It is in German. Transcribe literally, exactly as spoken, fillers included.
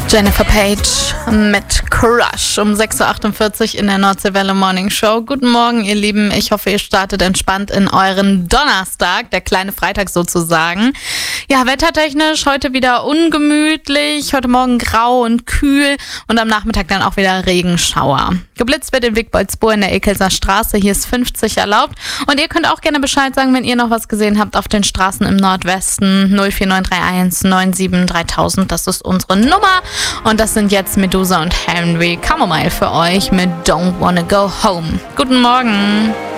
Jennifer Page mit Crush um sechs Uhr achtundvierzig in der Nordseewelle Morning Show. Guten Morgen, ihr Lieben. Ich hoffe, ihr startet entspannt in euren Donnerstag, der kleine Freitag sozusagen. Ja, wettertechnisch heute wieder ungemütlich, heute Morgen grau und kühl und am Nachmittag dann auch wieder Regenschauer. Geblitzt wird in Wigboldsburg in der Ekelser Straße, hier ist fünfzig erlaubt. Und ihr könnt auch gerne Bescheid sagen, wenn ihr noch was gesehen habt auf den Straßen im Nordwesten. null vier neun drei eins neun sieben dreitausend, das ist unsere Nummer. Und das sind jetzt Medusa und Henry Chamomile für euch mit Don't Wanna Go Home. Guten Morgen.